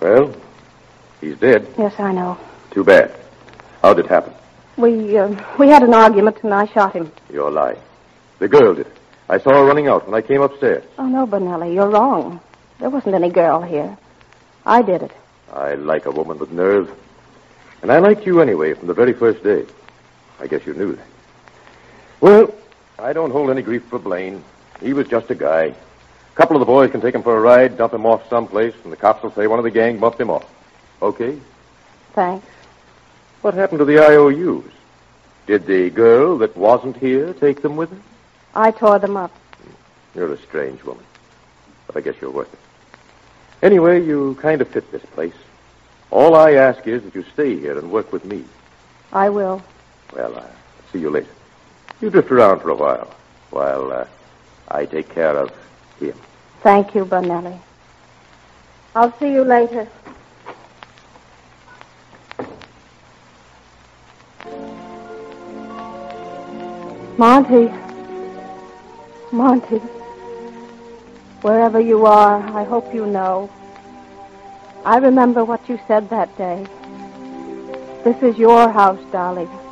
Well, he's dead. Yes, I know. Too bad. How'd it happen? We had an argument and I shot him. You're lying. The girl did it. I saw her running out when I came upstairs. Oh, no, Bonelli, you're wrong. There wasn't any girl here. I did it. I like a woman with nerve. And I liked you anyway from the very first day. I guess you knew that. Well, I don't hold any grief for Blaine. He was just a guy. A couple of the boys can take him for a ride, dump him off someplace, and the cops will say one of the gang bumped him off. Okay? Thanks. What happened to the IOUs? Did the girl that wasn't here take them with her? I tore them up. You're a strange woman. But I guess you're worth it. Anyway, you kind of fit this place. All I ask is that you stay here and work with me. I will. Well, I'll see you later. You drift around for a while I take care of him. Thank you, Bonelli. I'll see you later. Monty. Wherever you are, I hope you know. I remember what you said that day. This is your house, darling.